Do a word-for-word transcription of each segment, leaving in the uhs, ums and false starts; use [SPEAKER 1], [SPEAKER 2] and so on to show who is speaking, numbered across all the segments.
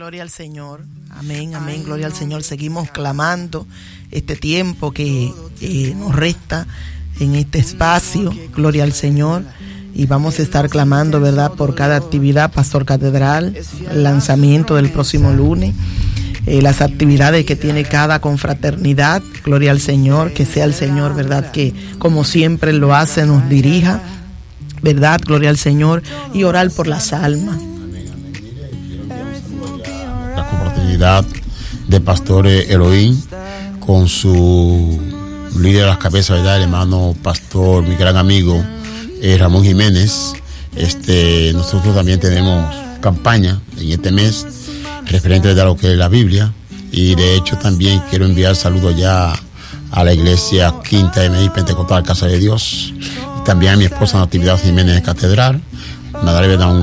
[SPEAKER 1] Gloria al Señor. Amén, amén, gloria al Señor. Seguimos clamando este tiempo que eh, nos resta en este espacio. Gloria al Señor. Y vamos a estar clamando, ¿verdad?, por cada actividad, Pastor Catedral, el lanzamiento del próximo lunes, eh, las actividades que tiene cada confraternidad. Gloria al Señor, que sea el Señor, ¿verdad?, que como siempre lo hace, nos dirija, ¿verdad? Gloria al Señor. Y orar por las almas.
[SPEAKER 2] La confraternidad de Pastores Elohim, con su líder a las cabezas, ¿verdad?, el hermano pastor, mi gran amigo, Eh, Ramón Jiménez. Este, nosotros también tenemos campaña en este mes referente a lo que es la Biblia, y de hecho también quiero enviar saludos ya a la iglesia Quinta M I Pentecostal Casa de Dios, y también a mi esposa Natividad Jiménez de Catedral. Nada, le da un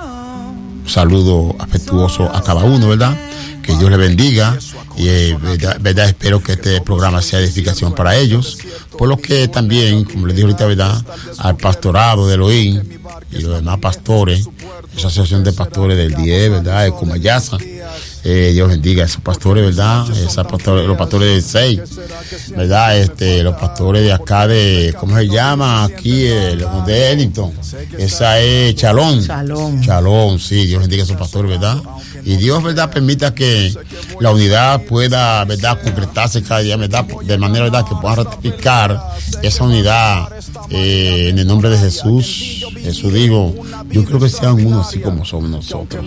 [SPEAKER 2] saludo afectuoso a cada uno, ¿verdad? Que Dios le bendiga, y eh, verdad, verdad, espero que este programa sea edificación para ellos, por lo que también, como les digo ahorita, ¿verdad?, al pastorado de Elohim y los demás pastores, esa asociación de pastores del D I E, ¿verdad?, de Comayasa, eh, Dios bendiga a esos pastores, ¿verdad?, esos pastores, los pastores del seis, ¿verdad?, este, los pastores de acá de, ¿cómo se llama? Aquí, eh, los de Ellington, esa es Chalón,
[SPEAKER 1] Chalón,
[SPEAKER 2] Chalón, sí, Dios bendiga a esos pastores, ¿verdad?, y Dios, ¿verdad?, permita que la unidad pueda, ¿verdad?, concretarse cada día, ¿verdad?, de manera, ¿verdad?, que puedan ratificar esa unidad eh, en el nombre de Jesús. Jesús dijo, yo creo que sean uno así como somos nosotros,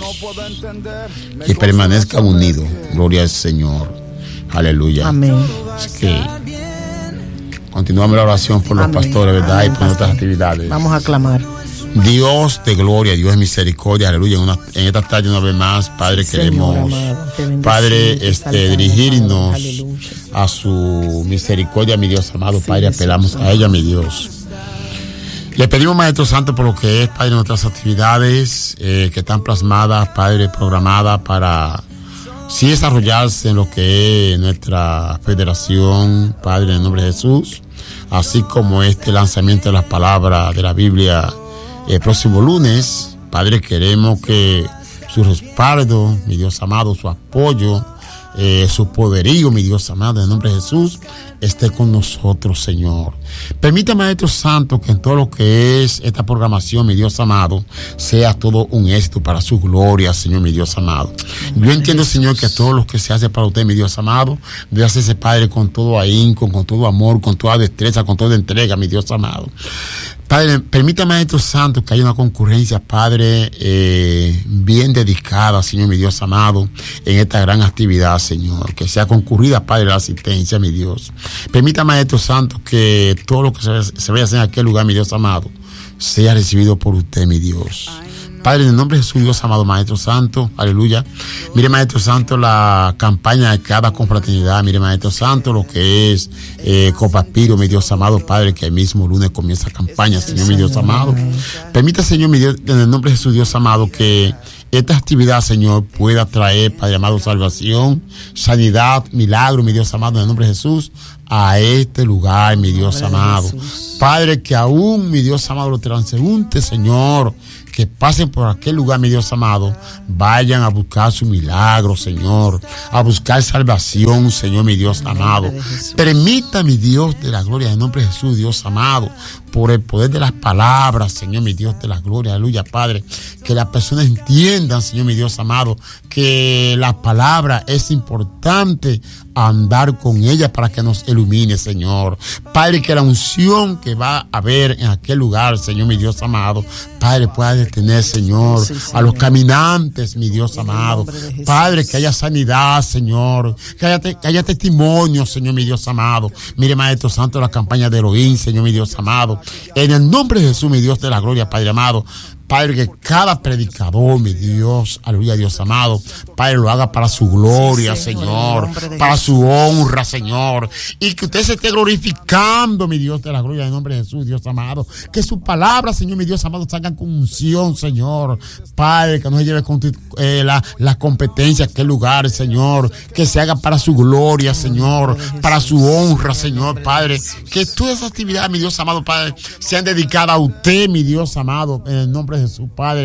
[SPEAKER 2] que permanezcan unidos. Gloria al Señor, aleluya.
[SPEAKER 1] Amén.
[SPEAKER 2] Así que continuamos la oración por los
[SPEAKER 1] Amén.
[SPEAKER 2] Pastores, ¿verdad?,
[SPEAKER 1] Amén,
[SPEAKER 2] y por nuestras
[SPEAKER 1] pastor.
[SPEAKER 2] actividades.
[SPEAKER 1] Vamos a clamar.
[SPEAKER 2] Dios de gloria, Dios de misericordia, aleluya. En, una, en esta tarde una vez más, Padre,
[SPEAKER 1] Señor
[SPEAKER 2] queremos,
[SPEAKER 1] amado, te bendecimos,
[SPEAKER 2] Padre,
[SPEAKER 1] te
[SPEAKER 2] este,
[SPEAKER 1] exaltamos,
[SPEAKER 2] dirigirnos
[SPEAKER 1] aleluya,
[SPEAKER 2] a su misericordia, mi Dios amado,
[SPEAKER 1] sí,
[SPEAKER 2] Padre,
[SPEAKER 1] Jesús,
[SPEAKER 2] apelamos
[SPEAKER 1] Señor.
[SPEAKER 2] a ella, mi Dios. Le pedimos, Maestro Santo, por lo que es, Padre, nuestras actividades eh, que están plasmadas, Padre, programadas para sí desarrollarse en lo que es nuestra federación, Padre, en el nombre de Jesús, así como este lanzamiento de las palabras de la Biblia el próximo lunes. Padre, queremos que su respaldo, mi Dios amado, su apoyo, eh, su poderío, mi Dios amado, en el nombre de Jesús, esté con nosotros, Señor. Permítame, Maestro Santo, que en todo lo que es esta programación, mi Dios amado, sea todo un éxito para su gloria, Señor, mi Dios amado. Yo entiendo, Señor, que todo lo que se hace para usted, mi Dios amado, debe hacerse, Padre, con todo ahínco, con todo amor, con toda destreza, con toda entrega, mi Dios amado. Padre, permítame, Maestro Santo, que haya una concurrencia, Padre, eh, bien dedicada, Señor, mi Dios amado, en esta gran actividad, Señor, que sea concurrida, Padre, la asistencia, mi Dios. Permítame, Maestro Santo, que todo lo que se, se vaya a hacer en aquel lugar, mi Dios amado, sea recibido por usted, mi Dios. Padre, en el nombre de Jesús, Dios amado, Maestro Santo, aleluya. Mire, Maestro Santo, la campaña de cada confraternidad. Mire, Maestro Santo, lo que es eh, Copapiro, mi Dios amado, Padre, que el mismo lunes comienza campaña, Señor, mi Dios amado. Permita, Señor, mi Dios, en el nombre de Jesús, Dios amado, que esta actividad, Señor, pueda traer, Padre amado, salvación, sanidad, milagro, mi Dios amado, en el nombre de Jesús, a este lugar, mi Dios amado. Padre, que aún, mi Dios amado, los transeúntes, Señor, que pasen por aquel lugar, mi Dios amado, vayan a buscar su milagro, Señor, a buscar salvación, Señor, mi Dios amado. Permita, mi Dios de la gloria, en el nombre de Jesús, Dios amado, por el poder de las palabras, Señor, mi Dios de la gloria, aleluya, Padre, que las personas entiendan, Señor, mi Dios amado, que la palabra es importante, andar con ella para que nos ilumine, Señor. Padre, que la unción que va a haber en aquel lugar, Señor, mi Dios amado, Padre, pueda detener, Señor, sí, Señor, a los caminantes, mi Dios amado. Padre, que haya sanidad, Señor, que haya, te, que haya testimonio, Señor, mi Dios amado. Mire, Maestro Santo, la campaña de Elohim, Señor, mi Dios amado. En el nombre de Jesús, mi Dios de la gloria, Padre amado. Padre, que cada predicador, mi Dios, aleluya, Dios amado, Padre, lo haga para su gloria, sí, Señor, para su honra, Señor, y que usted se esté glorificando, mi Dios de la gloria, en el nombre de Jesús, Dios amado, que su palabra, Señor, mi Dios amado, salgan con unción, Señor, Padre, que no se lleve con eh, la, la competencia a aquel lugar, Señor, que se haga para su gloria, Señor, para su honra, Señor, Padre, que todas esas actividades, mi Dios amado, Padre, sean dedicadas a usted, mi Dios amado, en el nombre de Jesús, Padre.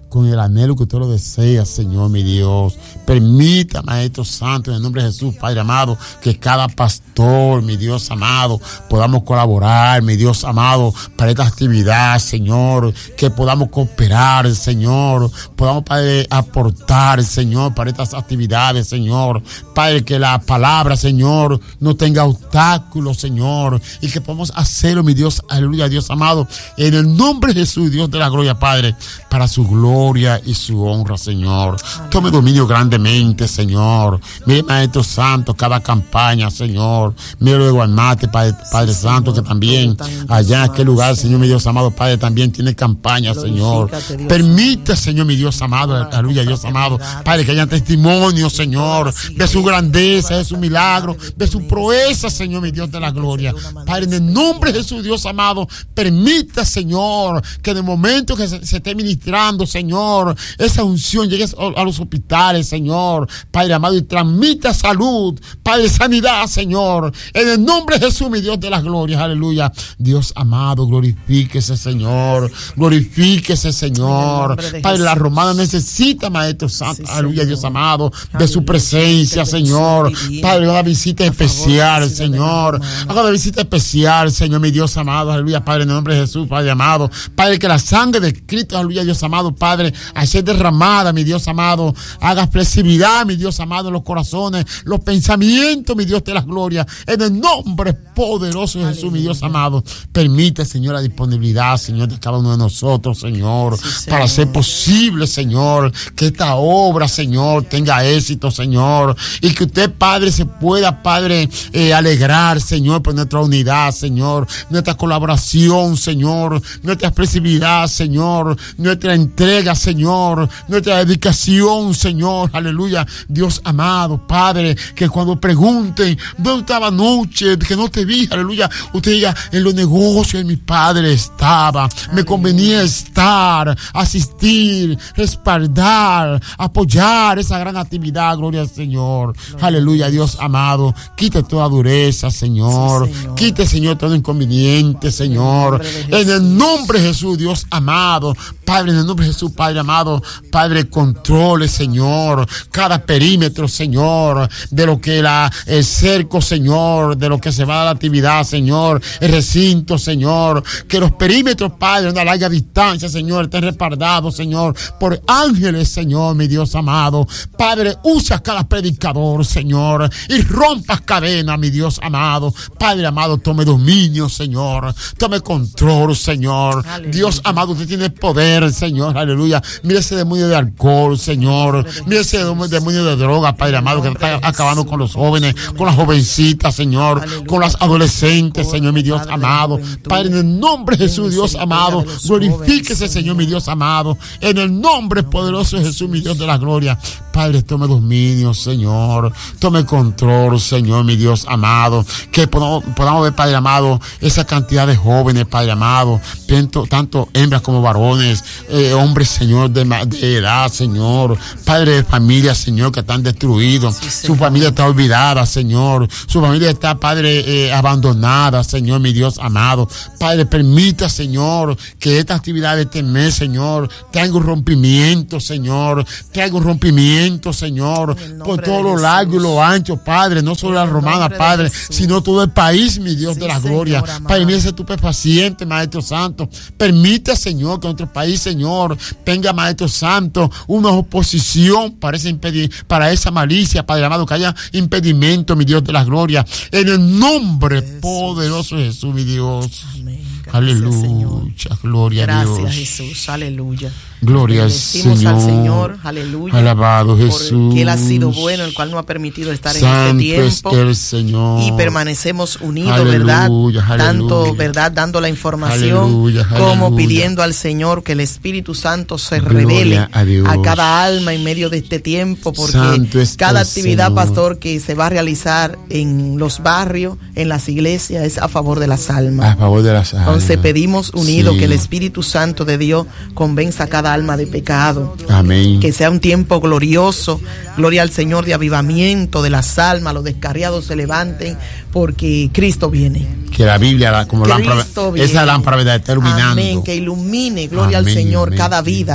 [SPEAKER 2] con el anhelo que usted lo desea, Señor, mi Dios. Permita, Maestro Santo, en el nombre de Jesús, Padre amado, que cada pastor, mi Dios amado, podamos colaborar, mi Dios amado, para esta actividad, Señor, que podamos cooperar, Señor, podamos, Padre, aportar, Señor, para estas actividades, Señor. Padre, que la palabra, Señor, no tenga obstáculos, Señor, y que podamos hacerlo, mi Dios, aleluya, Dios amado, en el nombre de Jesús, Dios de la gloria, Padre, para su gloria y su honra, Señor. Tome dominio grandemente, Señor. Mire, Maestro Santo, cada campaña, Señor. Mire luego al mate, Padre, Padre sí, Santo, Señor, que también allá en aquel lugar, Señor, mi Dios amado, Padre, también tiene campaña, Señor. Permite, Señor, mi Dios amado, aleluya, Dios amado, Padre, que haya testimonio, Señor, de su grandeza, de su milagro, de su proeza, Señor, mi Dios de la gloria. Padre, en el nombre de Jesús, Dios amado, permita, Señor, que en el momento que se, se esté ministrando, Señor, esa unción llegue a, a los hospitales, Señor, Padre amado, y transmita salud, Padre, sanidad, Señor, en el nombre de Jesús, mi Dios de las glorias, aleluya. Dios amado, glorifíquese, Señor, glorifíquese, Señor. Padre, la romana necesita, Maestro Santo, sí, aleluya, Dios amado, de su presencia, Señor. Padre, haga una visita especial, Señor, haga una visita especial, Señor, mi Dios amado, aleluya, Padre, en el nombre de Jesús, Padre amado, Padre, que la sangre de Cristo, aleluya, Dios amado, Padre, a ser derramada, mi Dios amado, haga flexibilidad, mi Dios amado, en los corazones, los pensamientos, mi Dios de la gloria, en el nombre poderoso de Jesús, mi Dios amado. Permite, Señor, la disponibilidad, Señor, de cada uno de nosotros, Señor, sí, Señor, para hacer posible, Señor, que esta obra, Señor, tenga éxito, Señor, y que usted, Padre, se pueda, Padre, eh, alegrar, Señor, por nuestra unidad, Señor, nuestra colaboración, Señor, nuestra expresividad, Señor, nuestra entrega, Señor, nuestra dedicación, Señor, aleluya, Dios amado, Padre, que cuando pregunten, ¿dónde estaba anoche? Que no te vi, aleluya, usted diga, en los negocios de mi Padre estaba, aleluya, me convenía estar, asistir, respaldar, apoyar esa gran actividad, gloria al Señor, gloria, aleluya, Dios amado, quite toda dureza, Señor, sí, Señor, quite, Señor, todo inconveniente, Señor, en el nombre de Jesús, Dios amado, Padre, en el nombre de Jesús, Padre amado, Padre, controle, Señor, cada perímetro, Señor, de lo que la, el cerco, Señor, de lo que se va a la actividad, Señor, el recinto, Señor, que los perímetros, Padre, una larga distancia, Señor, estén respaldados, Señor, por ángeles, Señor, mi Dios amado, Padre, usa cada predicador, Señor, y rompas cadenas, mi Dios amado, Padre amado, tome dominio, Señor, tome control, Señor, aleluya, Dios amado, usted tiene poder, Señor, aleluya, mire ese demonio de alcohol, Señor, mire ese demonio de droga, Padre amado, que está acabando con los jóvenes, con las jovencitas, Señor, aleluya, con las adolescentes, Señor, mi Dios amado, Padre, en el nombre de Jesús, Dios amado, glorifíquese, Señor, mi Dios amado, en el nombre poderoso de Jesús, mi Dios de la gloria, Padre, tome dominio, Señor, tome control, Señor, mi Dios amado, que podamos, podamos ver, Padre amado, esa cantidad de jóvenes, Padre amado, tanto, tanto hembras como varones, eh, hombres, Señor, de, de edad, Señor, Padre de familia, Señor, que están destruidos, sí, su familia está olvidada, Señor, su familia está, Padre, eh, abandonada, Señor, mi Dios amado, Padre, permita, Señor, que esta actividad de este mes, Señor, traiga un rompimiento, Señor, traiga un rompimiento, Señor, por todo lo largo y lo ancho, Padre, no solo la romana, Padre, sino todo el país, mi Dios, sí, de la gloria, Señor, Padre, mire ese paciente, Maestro Santo, permita, Señor, que nuestro país, Señor, tenga, Maestro Santo, una oposición para, ese impedir, para esa malicia, Padre amado, que haya impedimento, mi Dios de la gloria, en el nombre Jesús, poderoso de Jesús, mi Dios. Amén. Aleluya, Señor. Gloria
[SPEAKER 1] Gracias,
[SPEAKER 2] a Dios.
[SPEAKER 1] Gracias, Jesús, aleluya.
[SPEAKER 2] Gloria al Señor.
[SPEAKER 1] al Señor, aleluya.
[SPEAKER 2] Alabado Jesús.
[SPEAKER 1] Porque Él ha sido bueno, el cual nos ha permitido estar
[SPEAKER 2] Santo
[SPEAKER 1] en este tiempo.
[SPEAKER 2] Es el Señor.
[SPEAKER 1] Y permanecemos unidos,
[SPEAKER 2] Aleluya,
[SPEAKER 1] ¿verdad?
[SPEAKER 2] aleluya.
[SPEAKER 1] Tanto, ¿verdad? Dando la información,
[SPEAKER 2] Aleluya,
[SPEAKER 1] como
[SPEAKER 2] aleluya.
[SPEAKER 1] pidiendo al Señor que el Espíritu Santo se
[SPEAKER 2] Gloria
[SPEAKER 1] revele
[SPEAKER 2] a,
[SPEAKER 1] a cada alma en medio de este tiempo, porque cada actividad,
[SPEAKER 2] Señor.
[SPEAKER 1] pastor, que se va a realizar en los barrios, en las iglesias, es a favor de las almas.
[SPEAKER 2] A favor de las almas.
[SPEAKER 1] Entonces pedimos unidos
[SPEAKER 2] Sí.
[SPEAKER 1] que el Espíritu Santo de Dios convenza a cada alma de pecado.
[SPEAKER 2] Amén.
[SPEAKER 1] Que sea un tiempo glorioso, gloria al Señor, de avivamiento de las almas, los descarriados se levanten, porque Cristo viene.
[SPEAKER 2] Que la Biblia, como lámpara, esa lámpara, ¿verdad?, está iluminando.
[SPEAKER 1] Amén, que ilumine, gloria
[SPEAKER 2] Amén,
[SPEAKER 1] al Señor,
[SPEAKER 2] amén,
[SPEAKER 1] cada
[SPEAKER 2] amén.
[SPEAKER 1] vida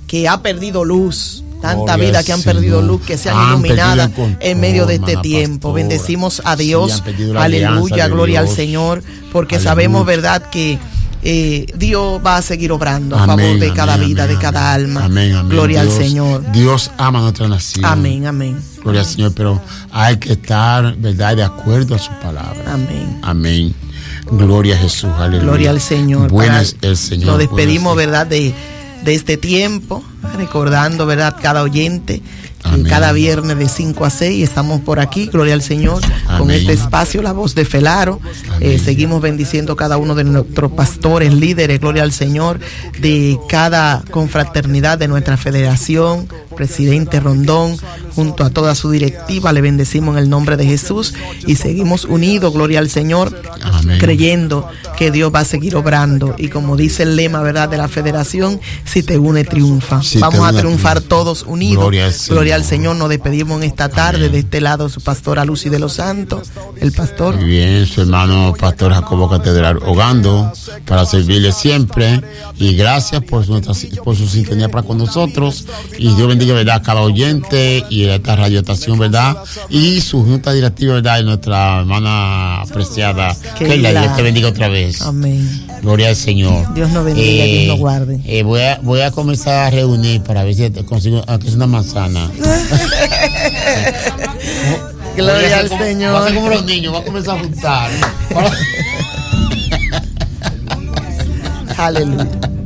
[SPEAKER 1] que ha perdido luz. Tanta
[SPEAKER 2] Gloria
[SPEAKER 1] vida que han
[SPEAKER 2] Señor.
[SPEAKER 1] perdido luz, que se han,
[SPEAKER 2] Han
[SPEAKER 1] iluminada
[SPEAKER 2] perdido el control,
[SPEAKER 1] en medio de este
[SPEAKER 2] hermana
[SPEAKER 1] tiempo.
[SPEAKER 2] pastora.
[SPEAKER 1] Bendecimos a Dios,
[SPEAKER 2] Sí, han perdido la alianza
[SPEAKER 1] aleluya,
[SPEAKER 2] de
[SPEAKER 1] gloria
[SPEAKER 2] Dios.
[SPEAKER 1] al Señor, porque
[SPEAKER 2] Aleluya.
[SPEAKER 1] sabemos, verdad, que eh, Dios va a seguir obrando a
[SPEAKER 2] Amén,
[SPEAKER 1] favor de
[SPEAKER 2] amén,
[SPEAKER 1] cada vida,
[SPEAKER 2] amén,
[SPEAKER 1] de cada
[SPEAKER 2] amén.
[SPEAKER 1] alma.
[SPEAKER 2] Amén, amén.
[SPEAKER 1] Gloria
[SPEAKER 2] Dios,
[SPEAKER 1] al Señor.
[SPEAKER 2] Dios ama a nuestra nación.
[SPEAKER 1] Amén, amén.
[SPEAKER 2] Gloria al Señor, pero hay que estar, ¿verdad?, de acuerdo a su palabra.
[SPEAKER 1] Amén.
[SPEAKER 2] Amén. Gloria a Jesús, aleluya.
[SPEAKER 1] Gloria al Señor.
[SPEAKER 2] Bueno
[SPEAKER 1] Para-
[SPEAKER 2] es el Señor.
[SPEAKER 1] Nos despedimos,
[SPEAKER 2] bueno es
[SPEAKER 1] ¿verdad?, de, de este tiempo, recordando, ¿verdad?, cada oyente.
[SPEAKER 2] Amén.
[SPEAKER 1] Cada viernes de cinco a seis estamos por aquí, gloria al Señor, con
[SPEAKER 2] Amén.
[SPEAKER 1] este espacio, La Voz de Felaro.
[SPEAKER 2] Amén.
[SPEAKER 1] Eh, seguimos bendiciendo cada uno de nuestros pastores, líderes, gloria al Señor, de cada confraternidad de nuestra federación, presidente Rondón, junto a toda su directiva, le bendecimos en el nombre de Jesús y seguimos unidos, gloria al Señor,
[SPEAKER 2] Amén.
[SPEAKER 1] creyendo que Dios va a seguir obrando. Y como dice el lema, ¿verdad?, de la federación, si te une, triunfa.
[SPEAKER 2] Si te
[SPEAKER 1] Vamos a
[SPEAKER 2] une,
[SPEAKER 1] triunfar
[SPEAKER 2] triunfa.
[SPEAKER 1] todos unidos.
[SPEAKER 2] Gloria al Señor.
[SPEAKER 1] Gloria al Señor. Nos despedimos en esta tarde.
[SPEAKER 2] Amén.
[SPEAKER 1] De este lado, su pastora Lucy de los Santos, el pastor.
[SPEAKER 2] Muy bien, su hermano Pastor Jacobo Catedral Hogando, para servirle siempre. Y gracias por su, por su sintonía para con nosotros. Y Dios bendiga, ¿verdad?, a cada oyente y a esta radioestación, ¿verdad? Y su junta directiva, ¿verdad?, y nuestra hermana apreciada,
[SPEAKER 1] Que
[SPEAKER 2] que la
[SPEAKER 1] la-
[SPEAKER 2] Dios te bendiga otra vez.
[SPEAKER 1] Amén.
[SPEAKER 2] Gloria al Señor.
[SPEAKER 1] Dios nos bendiga, Dios nos guarde.
[SPEAKER 2] eh, voy, a, voy a comenzar a reunir para ver si te consigo, aunque es una manzana. Voy a
[SPEAKER 1] Gloria
[SPEAKER 2] hacer
[SPEAKER 1] al
[SPEAKER 2] como-
[SPEAKER 1] Señor.
[SPEAKER 2] Voy a hacer como los niños, voy a comenzar a juntar.
[SPEAKER 1] Aleluya.